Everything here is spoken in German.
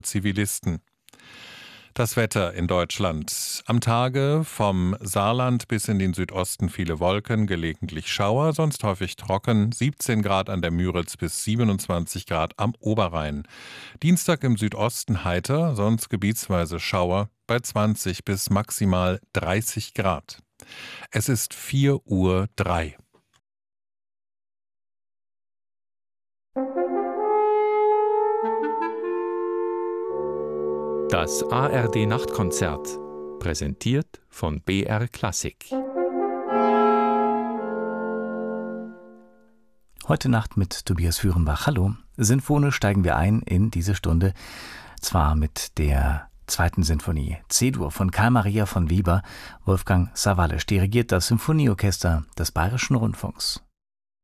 Zivilisten. Das Wetter in Deutschland. Am Tage vom Saarland bis in den Südosten viele Wolken, gelegentlich Schauer, sonst häufig trocken, 17 Grad an der Müritz bis 27 Grad am Oberrhein. Dienstag im Südosten heiter, sonst gebietsweise Schauer bei 20 bis maximal 30 Grad. Es ist 4:03 Uhr. Das ARD-Nachtkonzert, präsentiert von BR Klassik. Heute Nacht mit Tobias Führenbach. Hallo. Sinfonisch steigen wir ein in diese Stunde, zwar mit der zweiten Sinfonie C-Dur von Carl Maria von Weber. Wolfgang Sawallisch dirigiert das Symphonieorchester des Bayerischen Rundfunks.